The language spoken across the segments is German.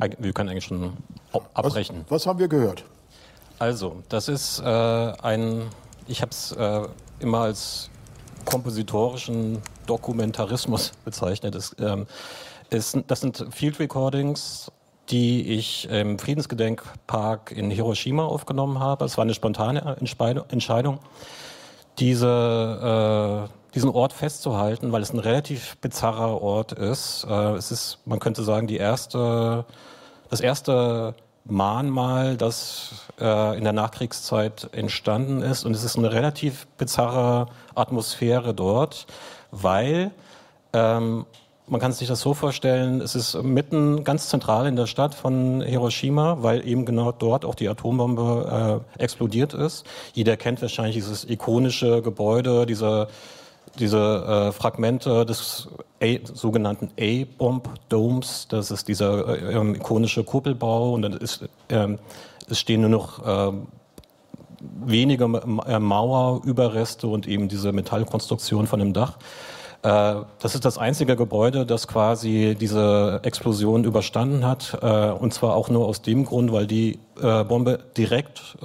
wir können eigentlich schon abbrechen. Was haben wir gehört? Also, das ist ich habe es immer als kompositorischen Dokumentarismus bezeichnet. Das sind Field Recordings, die ich im Friedensgedenkpark in Hiroshima aufgenommen habe. Es war eine spontane Entscheidung, diesen Ort festzuhalten, weil es ein relativ bizarrer Ort ist. Es ist, man könnte sagen, das erste Mahnmal, das in der Nachkriegszeit entstanden ist. Und es ist eine relativ bizarre Atmosphäre dort, weil man kann sich das so vorstellen, es ist mitten ganz zentral in der Stadt von Hiroshima, weil eben genau dort auch die Atombombe explodiert ist. Jeder kennt wahrscheinlich dieses ikonische Gebäude, diese Fragmente des sogenannten A-Bomb-Domes. Das ist dieser ikonische Kuppelbau, und dann es stehen nur noch wenige Mauerüberreste und eben diese Metallkonstruktion von dem Dach. Das ist das einzige Gebäude, das quasi diese Explosion überstanden hat, und zwar auch nur aus dem Grund, weil die Bombe direkt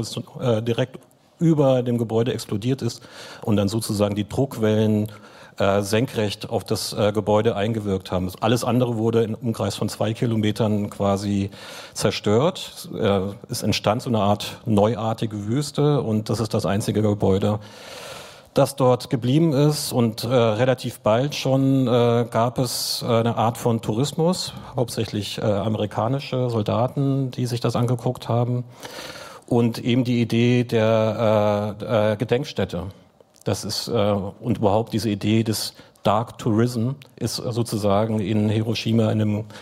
über dem Gebäude explodiert ist und dann sozusagen die Druckwellen senkrecht auf das Gebäude eingewirkt haben. Alles andere wurde im Umkreis von 2 Kilometern quasi zerstört. Es entstand so eine Art neuartige Wüste, und das ist das einzige Gebäude, das dort geblieben ist. Und relativ bald schon gab es eine Art von Tourismus, hauptsächlich amerikanische Soldaten, die sich das angeguckt haben, und eben die Idee der Gedenkstätte. Das ist und überhaupt diese Idee des Dark Tourism ist sozusagen in Hiroshima in einem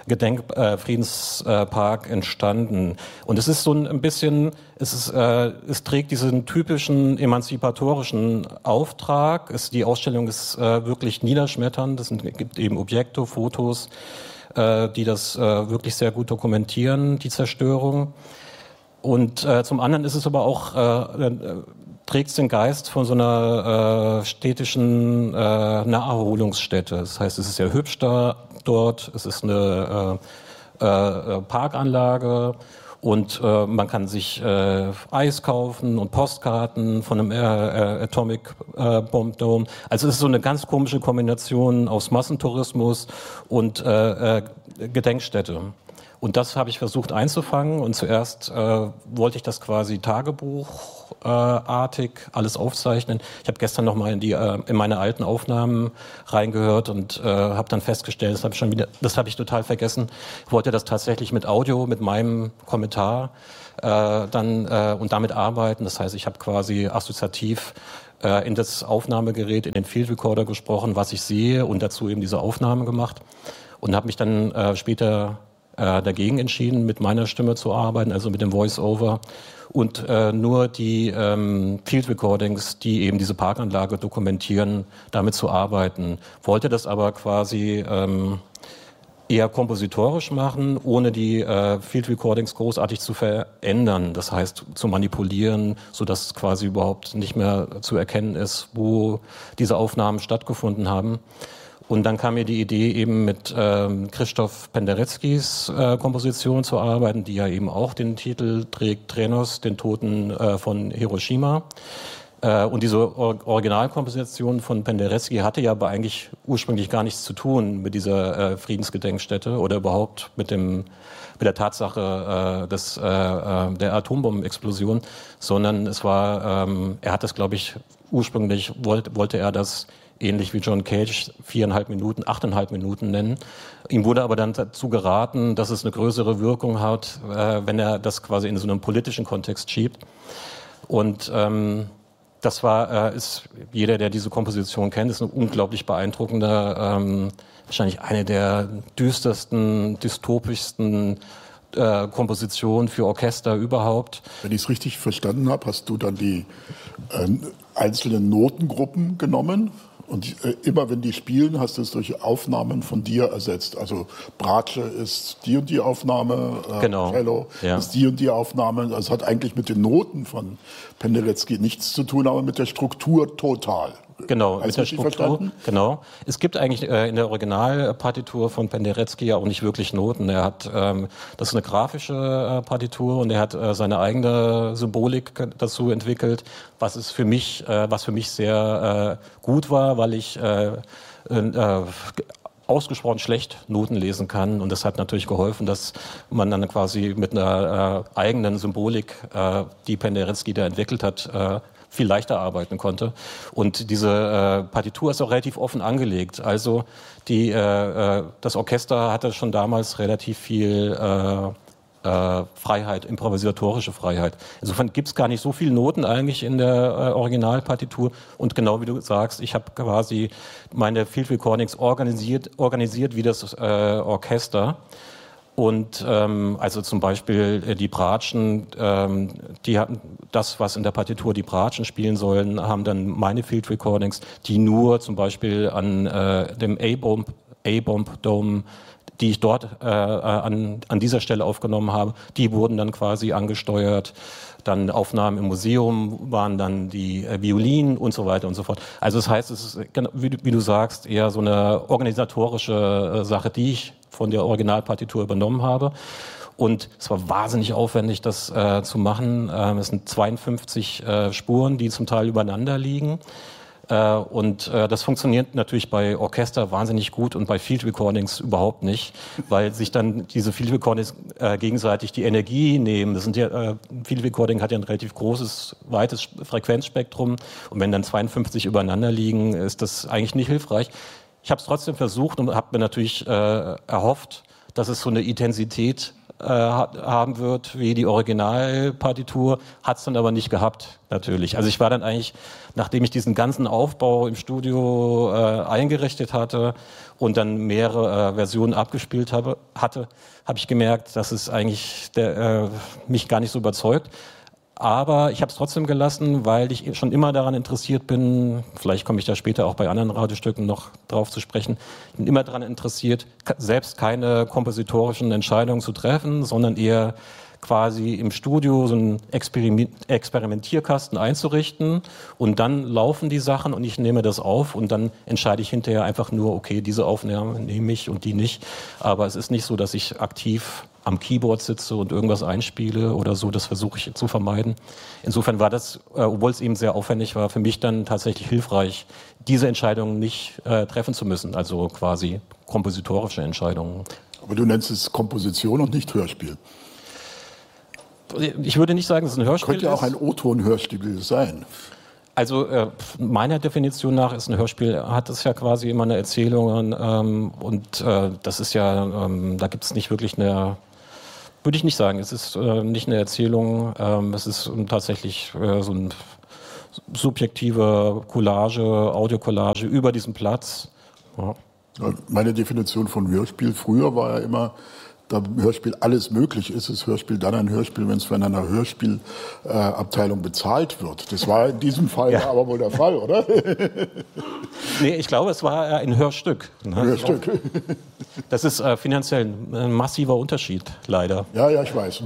Friedenspark entstanden. Und es ist so ein bisschen, es trägt diesen typischen emanzipatorischen Auftrag. Die Ausstellung ist wirklich niederschmetternd. Es gibt eben Objekte, Fotos, die das wirklich sehr gut dokumentieren, die Zerstörung. Und zum anderen ist es aber auch, trägt den Geist von so einer städtischen Naherholungsstätte. Das heißt, es ist sehr hübsch dort, es ist eine Parkanlage, und man kann sich Eis kaufen und Postkarten von einem Atomic Bomb Dome. Also es ist so eine ganz komische Kombination aus Massentourismus und Gedenkstätte. Und das habe ich versucht einzufangen, und zuerst wollte ich das quasi tagebuchartig alles aufzeichnen. Ich habe gestern noch mal in meine alten Aufnahmen reingehört und habe dann festgestellt, das habe ich total vergessen. Ich wollte das tatsächlich mit Audio, mit meinem Kommentar und damit arbeiten. Das heißt, ich habe quasi assoziativ in das Aufnahmegerät, in den Field Recorder gesprochen, was ich sehe, und dazu eben diese Aufnahme gemacht, und habe mich dann später dagegen entschieden, mit meiner Stimme zu arbeiten, also mit dem Voice-Over, und nur die Field Recordings, die eben diese Parkanlage dokumentieren, damit zu arbeiten. Wollte das aber quasi eher kompositorisch machen, ohne die Field Recordings großartig zu verändern. Das heißt, zu manipulieren, sodass es quasi überhaupt nicht mehr zu erkennen ist, wo diese Aufnahmen stattgefunden haben. Und dann kam mir die Idee, eben mit Krzysztof Pendereckis Komposition zu arbeiten, die ja eben auch den Titel trägt, Trenos, den Toten von Hiroshima. Und diese Originalkomposition von Penderecki hatte ja aber eigentlich ursprünglich gar nichts zu tun mit dieser Friedensgedenkstätte oder überhaupt mit der Tatsache der Atombombenexplosion, sondern es war, er hat das, glaube ich, ursprünglich wollte er das ähnlich wie John Cage 8,5 Minuten nennen. Ihm wurde aber dann dazu geraten, dass es eine größere Wirkung hat, wenn er das quasi in so einem politischen Kontext schiebt. Und das ist jeder, der diese Komposition kennt, ist eine unglaublich beeindruckende, wahrscheinlich eine der düstersten, dystopischsten Kompositionen für Orchester überhaupt. Wenn ich es richtig verstanden habe, hast du dann die einzelnen Notengruppen genommen? Und immer wenn die spielen, hast du es durch Aufnahmen von dir ersetzt. Also Bratsche ist die und die Aufnahme, genau. Cello ist die und die Aufnahme. Das hat eigentlich mit den Noten von Penderecki nichts zu tun, aber mit der Struktur total. Genau, mit der Struktur. Genau. Es gibt eigentlich in der Originalpartitur von Penderecki ja auch nicht wirklich Noten. Er hat, das ist eine grafische Partitur und er hat seine eigene Symbolik dazu entwickelt, was für mich sehr gut war, weil ich ausgesprochen schlecht Noten lesen kann und das hat natürlich geholfen, dass man dann quasi mit einer eigenen Symbolik, die Penderecki da entwickelt hat, viel leichter arbeiten konnte. Und diese Partitur ist auch relativ offen angelegt. Also das Orchester hatte schon damals relativ viel Freiheit, improvisatorische Freiheit. Insofern gibt es gar nicht so viele Noten eigentlich in der Originalpartitur. Und genau wie du sagst, ich habe quasi meine Field Recordings organisiert wie das Orchester. Und also zum Beispiel die Bratschen, die hatten das, was in der Partitur die Bratschen spielen sollen, haben dann meine Field Recordings, die nur zum Beispiel an dem A-Bomb Dome, die ich dort an dieser Stelle aufgenommen habe, die wurden dann quasi angesteuert. Dann Aufnahmen im Museum waren dann die Violinen und so weiter und so fort. Also das heißt, es ist, wie du sagst, eher so eine organisatorische Sache, die ich von der Originalpartitur übernommen habe. Und es war wahnsinnig aufwendig, das zu machen. Es sind 52 Spuren, die zum Teil übereinander liegen. Und das funktioniert natürlich bei Orchester wahnsinnig gut und bei Field Recordings überhaupt nicht, weil sich dann diese Field Recordings gegenseitig die Energie nehmen. Das sind ja, Field Recording hat ja ein relativ großes, weites Frequenzspektrum und wenn dann 52 übereinander liegen, ist das eigentlich nicht hilfreich. Ich habe es trotzdem versucht und habe mir natürlich erhofft, dass es so eine Intensität haben wird wie die Originalpartitur, hat es dann aber nicht gehabt, natürlich. Also ich war dann eigentlich, nachdem ich diesen ganzen Aufbau im Studio eingerichtet hatte und dann mehrere Versionen abgespielt habe ich gemerkt, dass es eigentlich mich gar nicht so überzeugt. Aber ich habe es trotzdem gelassen, weil ich schon immer daran interessiert bin, vielleicht komme ich da später auch bei anderen Radiostücken noch drauf zu sprechen, ich bin immer daran interessiert, selbst keine kompositorischen Entscheidungen zu treffen, sondern eher quasi im Studio so einen Experimentierkasten einzurichten und dann laufen die Sachen und ich nehme das auf und dann entscheide ich hinterher einfach nur, okay, diese Aufnahme nehme ich und die nicht. Aber es ist nicht so, dass ich aktiv am Keyboard sitze und irgendwas einspiele oder so, das versuche ich zu vermeiden. Insofern war das, obwohl es eben sehr aufwendig war, für mich dann tatsächlich hilfreich, diese Entscheidungen nicht treffen zu müssen, also quasi kompositorische Entscheidungen. Aber du nennst es Komposition und nicht Hörspiel. Ich würde nicht sagen, dass es ein Hörspiel ist. Könnte ja auch ein O-Ton-Hörspiel sein. Also meiner Definition nach ist ein Hörspiel, hat es ja quasi immer eine Erzählung und das ist ja, da gibt es nicht wirklich eine, würde ich nicht sagen, es ist nicht eine Erzählung, es ist tatsächlich so eine subjektive Collage, Audiocollage über diesen Platz. Ja. Meine Definition von Hörspiel früher war ja immer, da im Hörspiel alles möglich ist, ist Hörspiel dann ein Hörspiel, wenn es von einer Hörspielabteilung bezahlt wird. Das war in diesem Fall ja aber wohl der Fall, oder? Nee, ich glaube, es war ein Hörstück. Ne? Hörstück. Das ist finanziell ein massiver Unterschied, leider. Ja, ich weiß.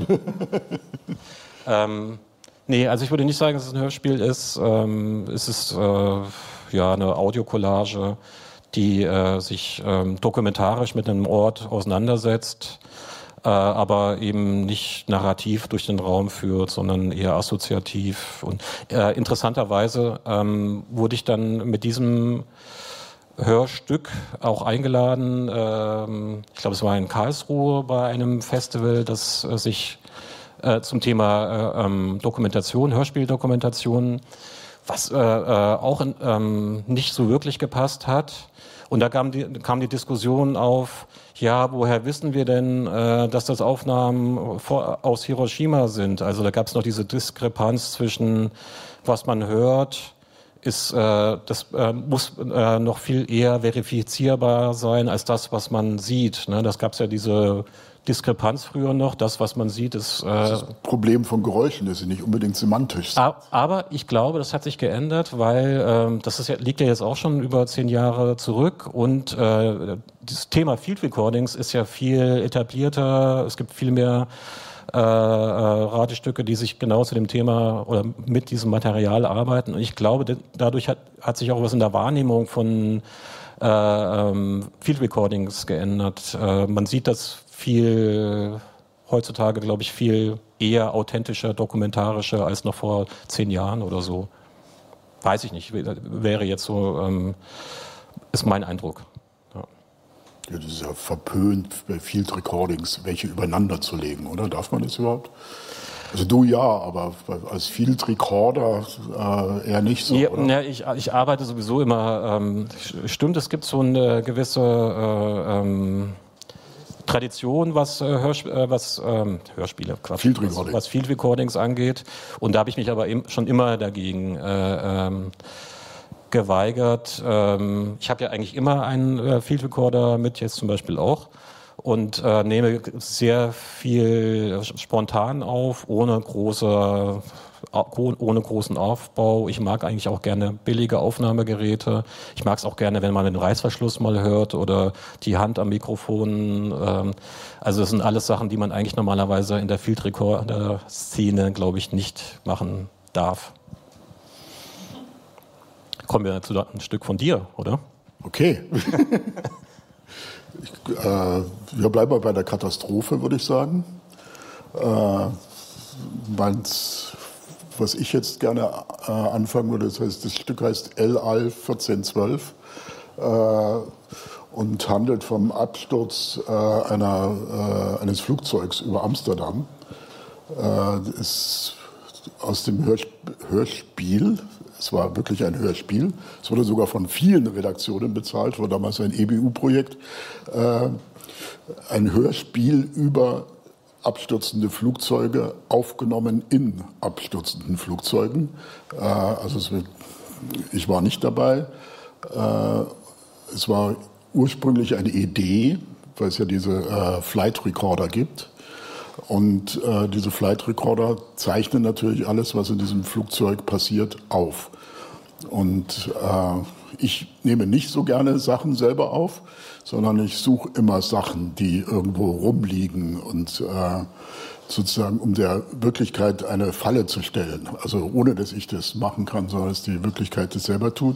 Nee, also ich würde nicht sagen, dass es ein Hörspiel ist. Es ist ja eine Audiocollage, die sich dokumentarisch mit einem Ort auseinandersetzt, aber eben nicht narrativ durch den Raum führt, sondern eher assoziativ. Und interessanterweise wurde ich dann mit diesem Hörstück auch eingeladen. Ich glaube, es war in Karlsruhe bei einem Festival, das sich zum Thema Dokumentation, Hörspieldokumentation, was auch nicht so wirklich gepasst hat. Und da kam die Diskussion auf, ja, woher wissen wir denn, dass das Aufnahmen aus Hiroshima sind? Also da gab es noch diese Diskrepanz zwischen, was man hört, das muss noch viel eher verifizierbar sein als das, was man sieht. Ne? Das gab es ja diese Diskrepanz früher noch. Das, was man sieht, ist das Problem von Geräuschen, das ist nicht unbedingt semantisch. Aber ich glaube, das hat sich geändert, weil liegt ja jetzt auch schon über 10 Jahre zurück und das Thema Field Recordings ist ja viel etablierter. Es gibt viel mehr Radiostücke, die sich genau zu dem Thema oder mit diesem Material arbeiten. Und ich glaube, dadurch hat sich auch was in der Wahrnehmung von Field Recordings geändert. Man sieht das viel heutzutage, glaube ich, viel eher authentischer, dokumentarischer als noch vor 10 Jahren oder so. Weiß ich nicht, wäre jetzt so, ist mein Eindruck. Ja. Ja, das ist ja verpönt, bei Field Recordings welche übereinander zu legen, oder? Darf man das überhaupt? Also du ja, aber als Field Recorder eher nicht so, ja, oder? Ja, ich arbeite sowieso immer, stimmt, es gibt so eine gewisse Tradition, was Hörspiele, Quatsch, Field Recording. was Field Recordings angeht. Und da habe ich mich aber schon immer dagegen geweigert. Ich habe ja eigentlich immer einen Field Recorder mit, jetzt zum Beispiel auch. Und nehme sehr viel spontan auf, ohne großen Aufbau. Ich mag eigentlich auch gerne billige Aufnahmegeräte. Ich mag es auch gerne, wenn man den Reißverschluss mal hört oder die Hand am Mikrofon. Also das sind alles Sachen, die man eigentlich normalerweise in der Field Recorder-Szene, glaube ich, nicht machen darf. Kommen wir zu ein Stück von dir, oder? Okay. Wir bleiben mal bei der Katastrophe, würde ich sagen. Was ich jetzt gerne anfangen würde, das Stück heißt El Al 1412 und handelt vom Absturz eines Flugzeugs über Amsterdam. Ist aus dem Hörspiel. Es war wirklich ein Hörspiel. Es wurde sogar von vielen Redaktionen bezahlt, war damals ein EBU-Projekt. Ein Hörspiel über abstürzende Flugzeuge, aufgenommen in abstürzenden Flugzeugen. Ich war nicht dabei. Es war ursprünglich eine Idee, weil es ja diese Flight Recorder gibt. Und diese Flight Recorder zeichnen natürlich alles, was in diesem Flugzeug passiert, auf. Und ich nehme nicht so gerne Sachen selber auf, sondern ich suche immer Sachen, die irgendwo rumliegen und sozusagen um der Wirklichkeit eine Falle zu stellen. Also ohne, dass ich das machen kann, sondern dass die Wirklichkeit das selber tut.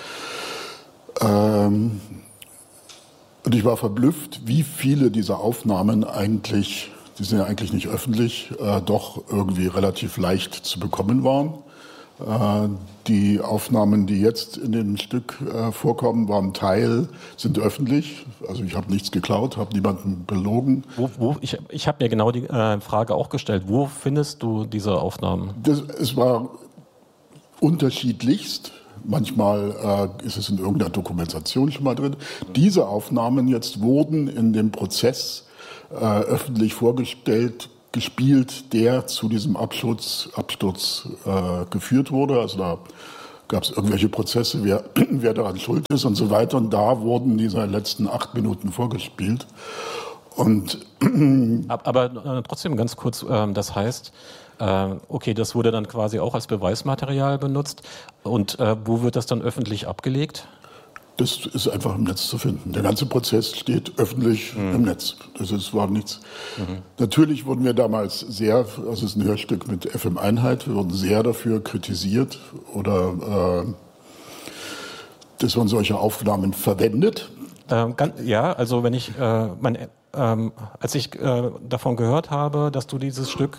Und ich war verblüfft, wie viele dieser Aufnahmen eigentlich, die sind ja eigentlich nicht öffentlich, doch irgendwie relativ leicht zu bekommen waren. Die Aufnahmen, die jetzt in dem Stück vorkommen, sind öffentlich. Also ich habe nichts geklaut, habe niemanden belogen. Ich habe mir genau die Frage auch gestellt. Wo findest du diese Aufnahmen? Es war unterschiedlichst. Manchmal ist es in irgendeiner Dokumentation schon mal drin. Diese Aufnahmen jetzt wurden in dem Prozess öffentlich gespielt, der zu diesem Absturz geführt wurde. Also da gab es irgendwelche Prozesse, wer daran schuld ist und so weiter. Und da wurden diese letzten 8 Minuten vorgespielt. Aber trotzdem ganz kurz, das heißt, okay, das wurde dann quasi auch als Beweismaterial benutzt. Und wo wird das dann öffentlich abgelegt? Das ist einfach im Netz zu finden. Der ganze Prozess steht öffentlich im Netz. War nichts. Natürlich wurden wir damals also es ist ein Hörstück mit FM-Einheit, wir wurden sehr dafür kritisiert oder dass man solche Aufnahmen verwendet. Ja, also wenn ich, als ich davon gehört habe, dass du dieses Stück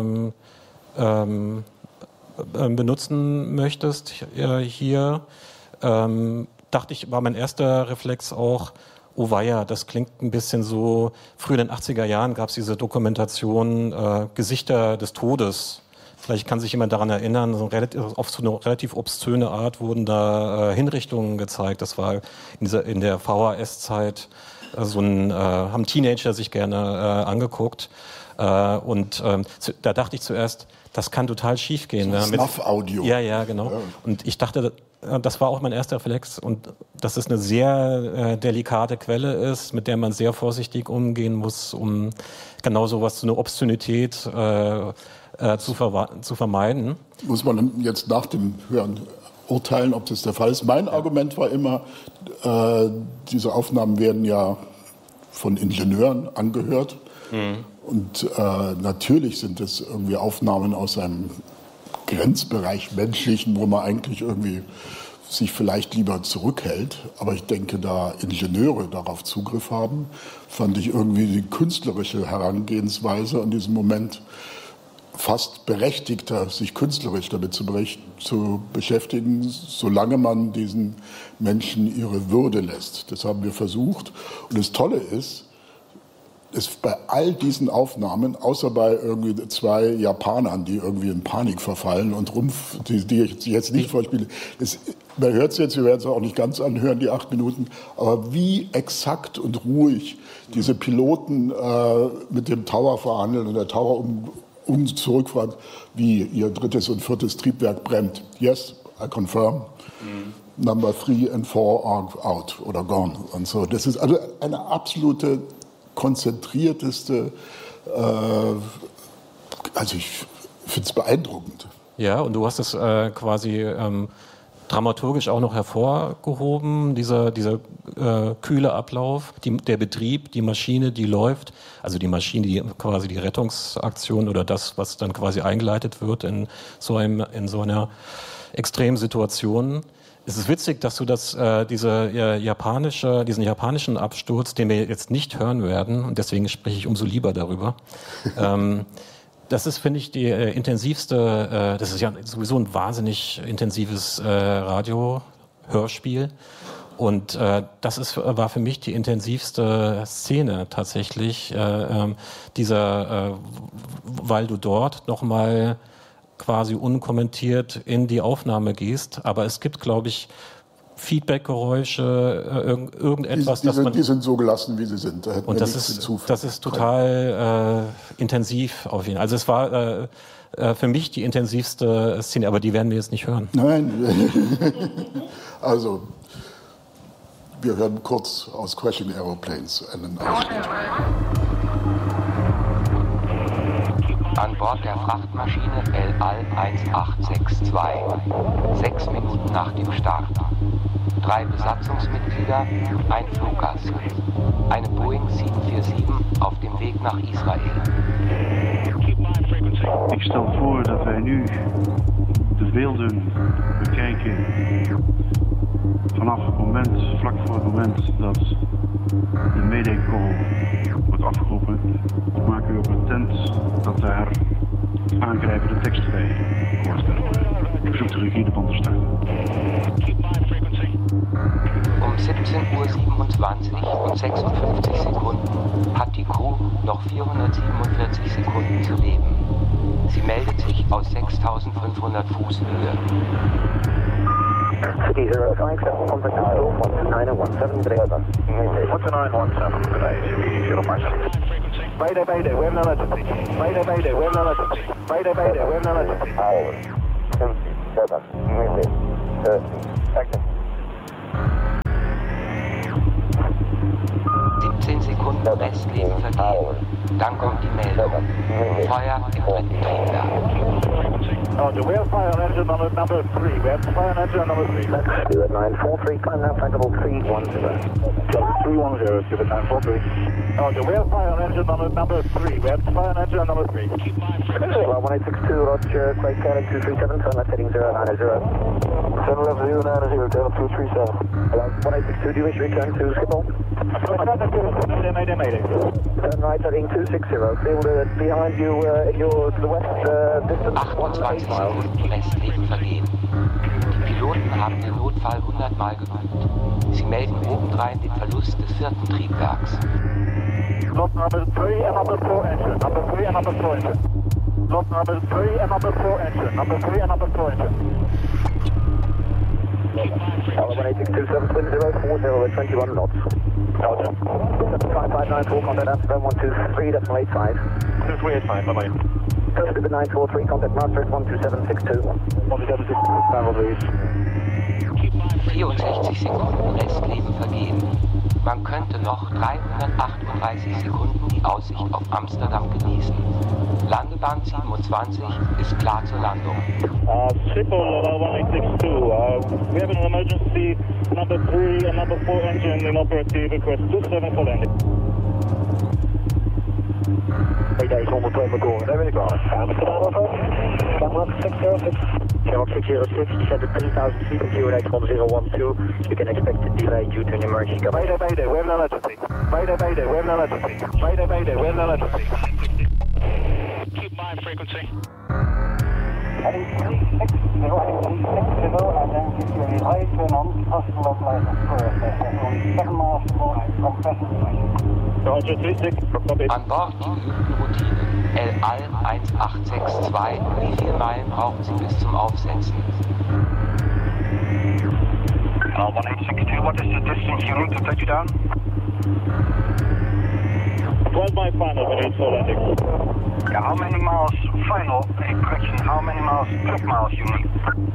benutzen möchtest hier, dachte ich, war mein erster Reflex auch, oh weia, das klingt ein bisschen so, früher in den 80er Jahren gab es diese Dokumentation Gesichter des Todes. Vielleicht kann sich jemand daran erinnern, auf so eine relativ obszöne Art wurden da Hinrichtungen gezeigt. Das war in der VHS-Zeit, haben Teenager sich gerne angeguckt. Da dachte ich zuerst, das kann total schief gehen. So Snuff-Audio. Ja, genau. Ja. Und ich dachte, das war auch mein erster Reflex und dass es eine sehr delikate Quelle ist, mit der man sehr vorsichtig umgehen muss, um genau sowas, so eine Obszönität zu vermeiden. Muss man jetzt nach dem Hören urteilen, ob das der Fall ist. Mein Argument war immer, diese Aufnahmen werden ja von Ingenieuren angehört. Und natürlich sind es irgendwie Aufnahmen aus einem Grenzbereich Menschlichen, wo man eigentlich irgendwie sich vielleicht lieber zurückhält. Aber ich denke, da Ingenieure darauf Zugriff haben, fand ich irgendwie die künstlerische Herangehensweise an diesem Moment fast berechtigter, sich künstlerisch damit zu beschäftigen, solange man diesen Menschen ihre Würde lässt. Das haben wir versucht. Und das Tolle ist bei all diesen Aufnahmen, außer bei irgendwie 2 Japanern, die irgendwie in Panik verfallen und die ich jetzt nicht vorspiele, man hört es jetzt, wir werden es auch nicht ganz anhören, die 8 Minuten, aber wie exakt und ruhig diese Piloten mit dem Tower verhandeln und der Tower zurückfragt, wie ihr 3. und 4. Triebwerk brennt. Yes, I confirm. Number 3 and 4 are out oder gone. Und so. Das ist also eine absolute konzentrierteste, also ich finde es beeindruckend. Ja, und du hast es quasi dramaturgisch auch noch hervorgehoben, dieser kühle Ablauf, der Betrieb, die Maschine, die läuft, also die Maschine, die quasi die Rettungsaktion oder das, was dann quasi eingeleitet wird in so einer extremen Situation. Es ist witzig, dass du diesen japanischen Absturz, den wir jetzt nicht hören werden, und deswegen spreche ich umso lieber darüber. Das ist, finde ich, die intensivste, das ist ja sowieso ein wahnsinnig intensives Radio-Hörspiel. Und war für mich die intensivste Szene tatsächlich, weil du dort nochmal quasi unkommentiert in die Aufnahme gehst. Aber es gibt, glaube ich, Feedback-Geräusche, irgendetwas, die sind so gelassen, wie sie sind. Da und das ist total intensiv auf jeden Fall. Also es war für mich die intensivste Szene, aber die werden wir jetzt nicht hören. Nein, also wir hören kurz aus Crashing Aeroplanes einen Ausschnitt. An Bord der Frachtmaschine El Al 1862, 6 Minuten nach dem Start. 3 Besatzungsmitglieder, ein Fluggast. Eine Boeing 747 auf dem Weg nach Israel. Ik stel voor dat wij nu de beelden bekijken vanaf het moment, vlak voor het moment dat de Mayday Call wordt afgeroepen, maken we op een tent dat daar aangrijpende teksten bij voorstellen. Ik verzoek de regie ervan te starten. Um 17:27 und 56 Sekunden hat die Crew noch 447 Sekunden zu leben. Sie meldet sich aus 6.500 Fuß Höhe. City 057, contact control, 12917, what's a 917 today, 057. Mayday, mayday, we have an emergency. Mayday, mayday, we have an emergency. Mayday, mayday, we have an emergency. Hour, 27, mayday, 30 seconds. 17 Sekunden Restleben vergehen. Dann kommt die Meldung. Feuer im dritten Triebwerk. We have fire on engine on number 3. We have fire on engine on number 3. Stuart 943, climb now, trackable 310. 310, Stuart 943. We have fire on engine on number 3. We have fire on engine on number 3. 1862, Roger, Quake Cannon 237, turn left heading 090. 7 left 090, tail 237. 1862, do you wish to return to Schiphol? Mayday, mayday, mayday. Turn right heading 260, field behind you to the west, distance 28 Sekunden Restleben vergehen. Die Piloten haben den Notfall 100 Mal geübt. Sie melden obendrein den Verlust des 4. Triebwerks. Lost number 3 and number 4 engine. Number 3 and number 4 engine. Lost number 3 and number 4 engine. Number 3 and number 4 engine. 1862, 21 knots. 5594, contact Amsterdam 123, decimal 85. 2385, bye-bye. First Scuba 943, contact Master 12762. 12762, stand please. 64 Sekunden Restleben vergehen. Man könnte noch 338 Sekunden die Aussicht auf Amsterdam genießen. Landebahn 27 ist klar zur Landung. Schiphol 1862, we have an emergency number 3 and number 4 engine in operative request 27 for landing. Mayday 102 McCall. Daar ben ik wel. Shamrock 606. Shamrock 606, descended 3000 feet from QNX 1012. You can expect a delay due to an emergency. Mayday, Mayday, we have an emergency. Mayday, Mayday, we have an emergency. Mayday, Mayday, we have an emergency. Keep my frequency. Heading 360, heading 360, and then give you a right turn on, crossing localizer first. That's only 7 miles from compressor station. Roger, 36, an Bord die geübten Routinen. El Al 1862, wie viele Meilen brauchen Sie bis zum Aufsetzen? Al 1862, what is the distance you need to touch down? 12 mile final when it's all landing. Yeah, how many miles final? A correction, how many miles, trip miles you need?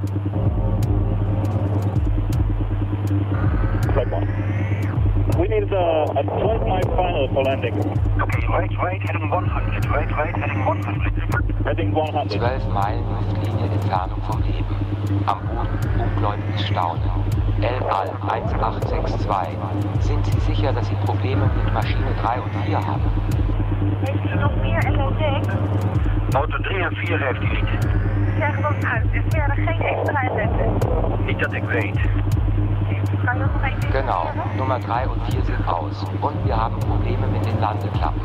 Flight 1. We need a 12 mile final for landing. Okay, right, heading 100, right, heading 100. Heading 100. 12 Meilen Luftlinie Entfernung vom Leben. Am Boden ungläubiges Staunen. El Al 1862. Sind Sie sicher, dass Sie Probleme mit Maschine 3 und 4 haben? Heeft u nog meer LNG? Motor 3 en 4 heeft u niet. Zeg dat uit. Er is verder geen extra LNG. Niet dat ik weet. Kan je nog even Genau, Nummer 3 und 4 sind aus. Und wir haben Probleme mit den Landeklappen.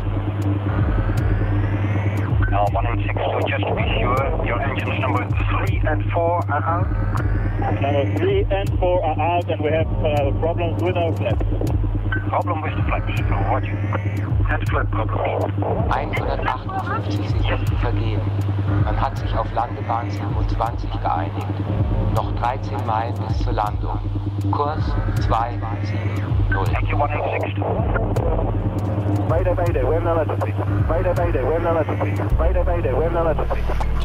Now 1862, just to be sure, your engines number 3 and 4 are out. Number 3 and 4 are out and we have problems with our flaps. Problem with the flaps, roger. And flap problem. 158 Sekunden vergeben. Man hat sich auf Landebahn 27 geeinigt. Noch 13 Meilen bis zur Landung. Kurs 270. Thank you, 1862. Mayday, Mayday, we have an emergency. Mayday, Mayday, we have an emergency. Mayday, Mayday, we have an emergency.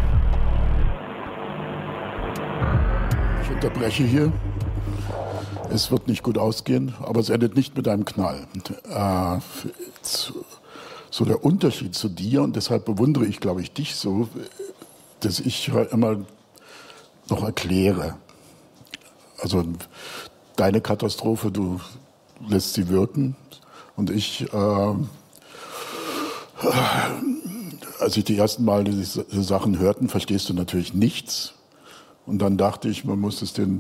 Ich unterbreche hier. Es wird nicht gut ausgehen, aber es endet nicht mit einem Knall. So der Unterschied zu dir, und deshalb bewundere ich, glaube ich, dich so, dass ich immer noch erkläre. Also deine Katastrophe, du lässt sie wirken. Und ich, als ich die ersten Mal diese Sachen hörten, verstehst du natürlich nichts. Und dann dachte ich, man muss es den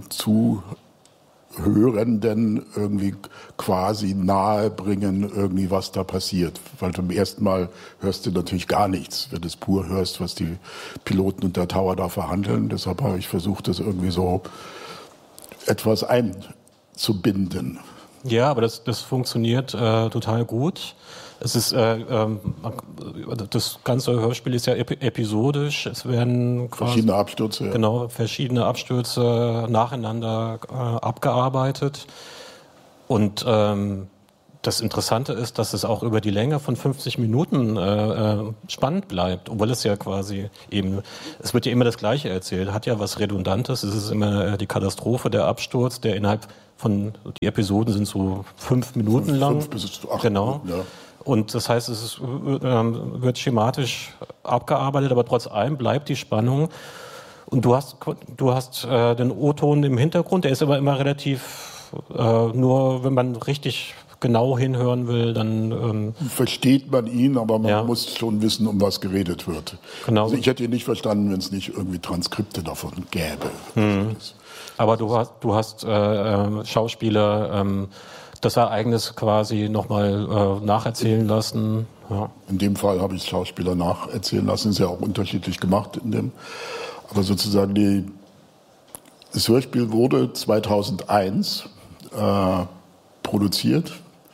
Zuhörenden irgendwie quasi nahe bringen, irgendwie was da passiert. Weil zum ersten Mal hörst du natürlich gar nichts, wenn du es pur hörst, was die Piloten und der Tower da verhandeln. Deshalb habe ich versucht, das irgendwie so etwas einzubinden. Ja, aber das funktioniert total gut. Es ist das ganze Hörspiel ist ja episodisch. Es werden quasi verschiedene Abstürze. Ja. Genau, verschiedene Abstürze nacheinander abgearbeitet. Und das Interessante ist, dass es auch über die Länge von 50 Minuten spannend bleibt, obwohl es ja quasi eben, es wird ja immer das Gleiche erzählt, hat ja was Redundantes. Es ist immer die Katastrophe, der Absturz, der innerhalb von, die Episoden sind so 5 Minuten lang. 5 bis 8 genau. Minuten, ja. Und das heißt, es wird schematisch abgearbeitet, aber trotz allem bleibt die Spannung. Und du hast den O-Ton im Hintergrund, der ist aber immer relativ, nur wenn man richtig genau hinhören will, dann versteht man ihn, aber man ja. muss schon wissen, um was geredet wird. Genau. Also ich hätte ihn nicht verstanden, wenn es nicht irgendwie Transkripte davon gäbe. Aber du hast Schauspieler das Ereignis quasi nochmal nacherzählen lassen. Ja. In dem Fall habe ich Schauspieler nacherzählen lassen, ist ja auch unterschiedlich gemacht in dem. Aber sozusagen das Hörspiel wurde 2001 produziert.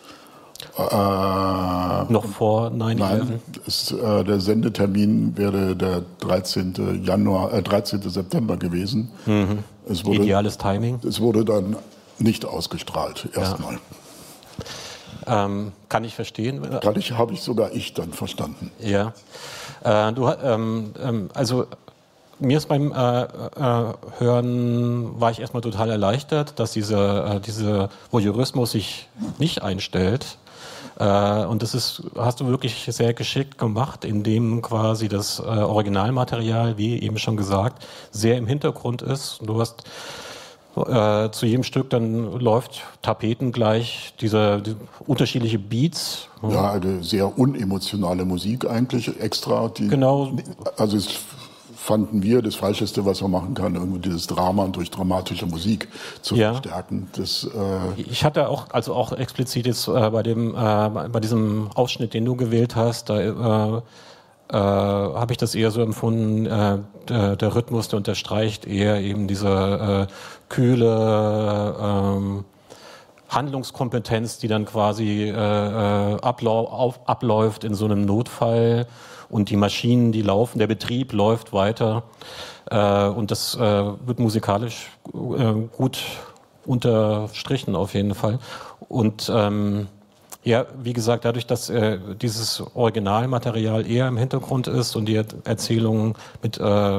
Noch vor 9/11? Nein, der Sendetermin wäre der 13. September gewesen. Mhm. Ideales Timing. Es wurde dann nicht ausgestrahlt, erstmal. Ja. Kann ich verstehen. Habe ich sogar dann verstanden. Ja. Also mir ist beim Hören, war ich erstmal total erleichtert, dass dieser Voyeurismus sich nicht einstellt. Und das hast du wirklich sehr geschickt gemacht, indem quasi das Originalmaterial, wie eben schon gesagt, sehr im Hintergrund ist. Du hast Zu jedem Stück dann läuft tapetengleich diese unterschiedliche Beats. Ja, eine sehr unemotionale Musik eigentlich extra. Genau. Also es fanden wir das Falscheste, was man machen kann, irgendwie dieses Drama durch dramatische Musik zu verstärken. Ich hatte auch explizit jetzt bei diesem Ausschnitt, den du gewählt hast, da habe ich das eher so empfunden, der Rhythmus, der unterstreicht eher eben diese kühle Handlungskompetenz, die dann quasi abläuft in so einem Notfall, und die Maschinen, die laufen, der Betrieb läuft weiter, und das wird musikalisch gut unterstrichen auf jeden Fall. Und ja, wie gesagt, dadurch, dass dieses Originalmaterial eher im Hintergrund ist und die Erzählung mit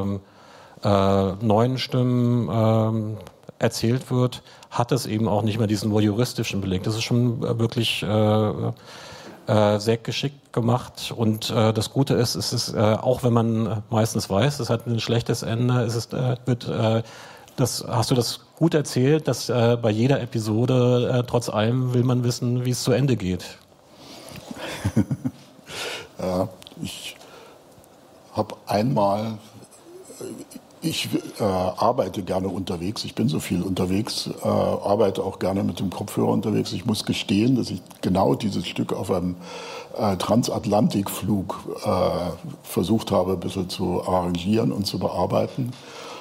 neuen Stimmen erzählt wird, hat es eben auch nicht mehr diesen voyeuristischen Beleg. Das ist schon wirklich sehr geschickt gemacht, und das Gute ist, es ist, auch wenn man meistens weiß, es hat ein schlechtes Ende, hast du das gut erzählt, dass bei jeder Episode trotz allem will man wissen, wie es zu Ende geht. Ja, ich habe einmal, ich arbeite gerne unterwegs, ich bin so viel unterwegs, arbeite auch gerne mit dem Kopfhörer unterwegs. Ich muss gestehen, dass ich genau dieses Stück auf einem Transatlantikflug versucht habe, ein bisschen zu arrangieren und zu bearbeiten.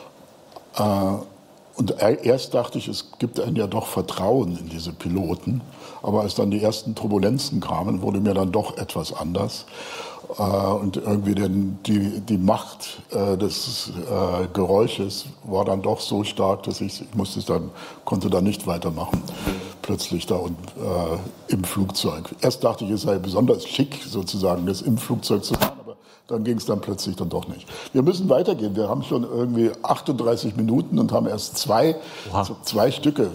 Und erst dachte ich, es gibt einem ja doch Vertrauen in diese Piloten. Aber als dann die ersten Turbulenzen kamen, wurde mir dann doch etwas anders. Und irgendwie die Macht des Geräusches war dann doch so stark, dass ich konnte dann nicht weitermachen. Plötzlich da im Flugzeug. Erst dachte ich, es sei besonders schick, sozusagen, das im Flugzeug zu machen. Dann ging es dann plötzlich dann doch nicht. Wir müssen weitergehen. Wir haben schon irgendwie 38 Minuten und haben erst zwei Stücke.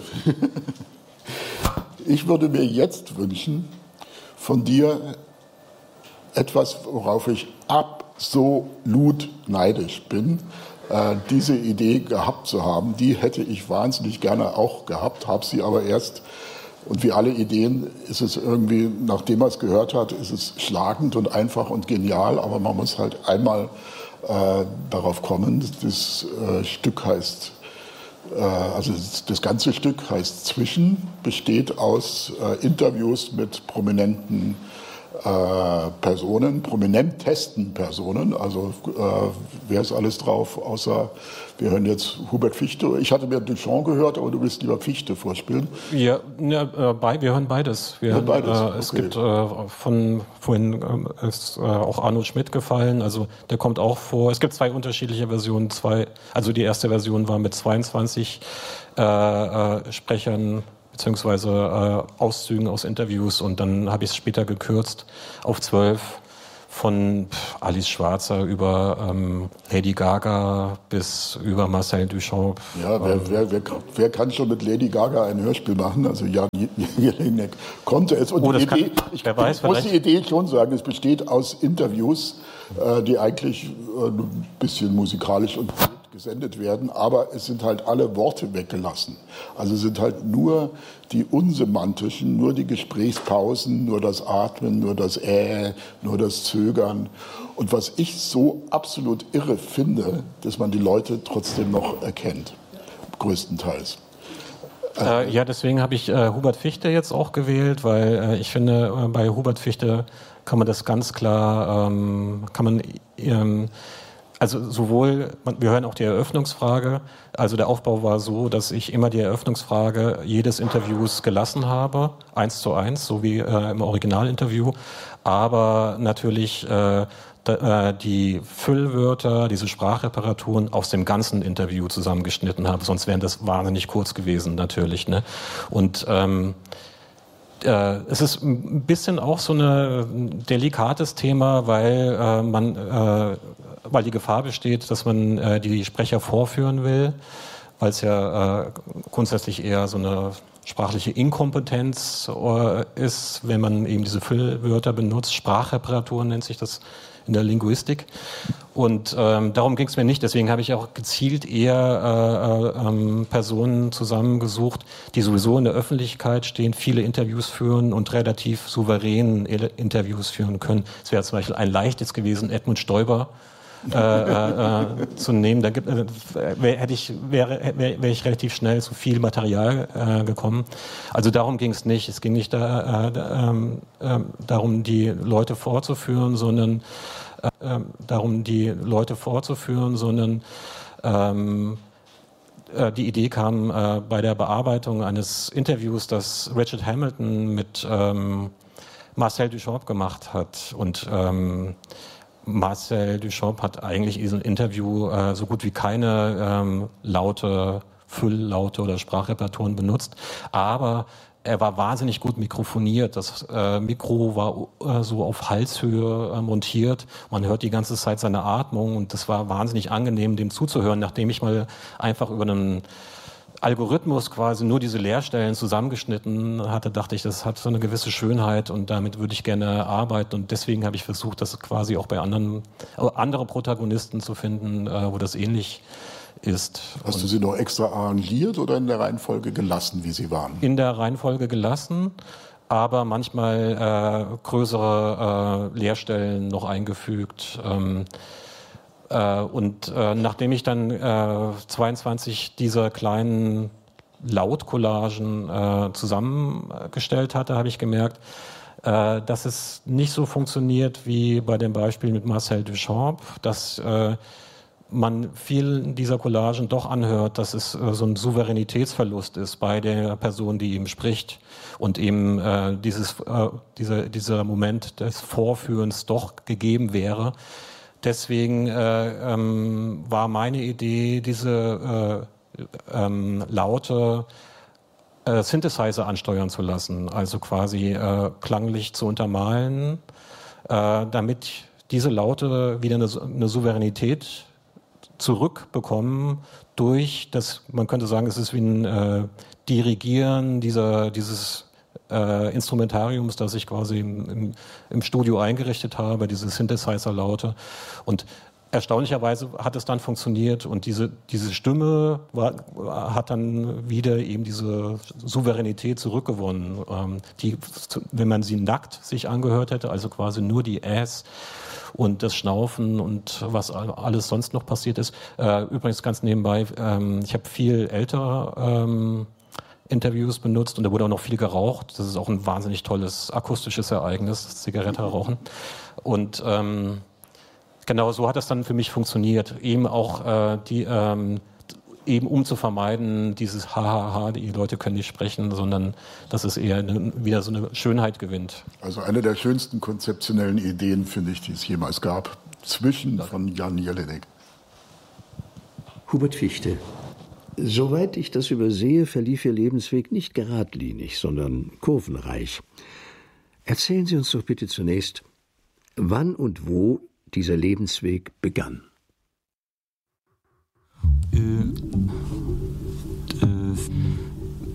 Ich würde mir jetzt wünschen, von dir etwas, worauf ich absolut neidisch bin, diese Idee gehabt zu haben. Die hätte ich wahnsinnig gerne auch gehabt, habe sie aber erst. Und wie alle Ideen ist es irgendwie, nachdem man es gehört hat, ist es schlagend und einfach und genial, aber man muss halt einmal darauf kommen. Das Stück heißt, also das ganze Stück heißt Zwischen, besteht aus Interviews mit prominenten prominentesten Personen, also wer ist alles drauf, außer wir hören jetzt Hubert Fichte. Ich hatte mir Duchamp gehört, aber du willst lieber Fichte vorspielen. Ja, wir hören beides. Es gibt vorhin ist auch Arno Schmidt gefallen, also der kommt auch vor. Es gibt zwei unterschiedliche Versionen, also die erste Version war mit 22 Sprechern, beziehungsweise Auszügen aus Interviews, und dann habe ich es später gekürzt auf 12, von Alice Schwarzer über Lady Gaga bis über Marcel Duchamp. Ja, wer kann schon mit Lady Gaga ein Hörspiel machen? Also Jan Jelinek konnte es. Und die Idee schon sagen, es besteht aus Interviews, die eigentlich ein bisschen musikalisch und gesendet werden, aber es sind halt alle Worte weggelassen. Also es sind halt nur die unsemantischen, nur die Gesprächspausen, nur das Atmen, nur das nur das Zögern. Und was ich so absolut irre finde, dass man die Leute trotzdem noch erkennt, größtenteils. Ja, deswegen habe ich Hubert Fichte jetzt auch gewählt, weil ich finde, bei Hubert Fichte kann man das ganz klar, also sowohl, wir hören auch die Eröffnungsfrage, also der Aufbau war so, dass ich immer die Eröffnungsfrage jedes Interviews gelassen habe, 1:1, so wie im Originalinterview, aber natürlich die Füllwörter, diese Sprachreparaturen aus dem ganzen Interview zusammengeschnitten habe, sonst wären das wahnsinnig kurz gewesen natürlich, ne? Und es ist ein bisschen auch so ein delikates Thema, weil die Gefahr besteht, dass man die Sprecher vorführen will, weil es ja grundsätzlich eher so eine sprachliche Inkompetenz ist, wenn man eben diese Füllwörter benutzt. Sprachreparatur nennt sich das in der Linguistik. Und darum ging es mir nicht. Deswegen habe ich auch gezielt eher Personen zusammengesucht, die sowieso in der Öffentlichkeit stehen, viele Interviews führen und relativ souverän Interviews führen können. Es wäre zum Beispiel ein leichtes gewesen, Edmund Stoiber zu nehmen. Da wäre ich relativ schnell zu viel Material gekommen. Also darum ging es nicht. Es ging nicht darum, die Leute vorzuführen, sondern die Idee kam bei der Bearbeitung eines Interviews, das Richard Hamilton mit Marcel Duchamp gemacht hat. Und Marcel Duchamp hat eigentlich in diesem Interview so gut wie keine Fülllaute oder Sprachreperturen benutzt, aber er war wahnsinnig gut mikrofoniert. Das Mikro war so auf Halshöhe montiert. Man hört die ganze Zeit seine Atmung und das war wahnsinnig angenehm, dem zuzuhören, nachdem ich mal einfach über einen Algorithmus quasi nur diese Leerstellen zusammengeschnitten hatte, dachte ich, das hat so eine gewisse Schönheit und damit würde ich gerne arbeiten und deswegen habe ich versucht, das quasi auch bei andere Protagonisten zu finden, wo das ähnlich ist. Hast du sie noch extra arrangiert oder in der Reihenfolge gelassen, wie sie waren? In der Reihenfolge gelassen, aber manchmal größere Leerstellen noch eingefügt. Nachdem ich dann 22 dieser kleinen Lautcollagen zusammengestellt hatte, habe ich gemerkt, dass es nicht so funktioniert wie bei dem Beispiel mit Marcel Duchamp, dass man vielen dieser Collagen doch anhört, dass es so ein Souveränitätsverlust ist bei der Person, die ihm spricht und eben dieser Moment des Vorführens doch gegeben wäre. Deswegen war meine Idee, diese Laute Synthesizer ansteuern zu lassen, also quasi klanglich zu untermalen, damit diese Laute wieder eine Souveränität zurückbekommen durch das, man könnte sagen, es ist wie ein Dirigieren dieses Instrumentariums, das ich quasi im Studio eingerichtet habe, diese Synthesizer-Laute. Und erstaunlicherweise hat es dann funktioniert und diese Stimme hat dann wieder eben diese Souveränität zurückgewonnen, die, wenn man sie nackt sich angehört hätte, also quasi nur die Äs und das Schnaufen und was alles sonst noch passiert ist. Übrigens ganz nebenbei, ich habe viel ältere Interviews benutzt und da wurde auch noch viel geraucht. Das ist auch ein wahnsinnig tolles akustisches Ereignis, Zigarette rauchen. Und genau so hat das dann für mich funktioniert. Eben auch eben um zu vermeiden, dieses Hahaha, die Leute können nicht sprechen, sondern dass es eher wieder so eine Schönheit gewinnt. Also eine der schönsten konzeptionellen Ideen, finde ich, die es jemals gab. Zwischen von Jan Jelinek. Hubert Fichte. Soweit ich das übersehe, verlief Ihr Lebensweg nicht geradlinig, sondern kurvenreich. Erzählen Sie uns doch bitte zunächst, wann und wo dieser Lebensweg begann.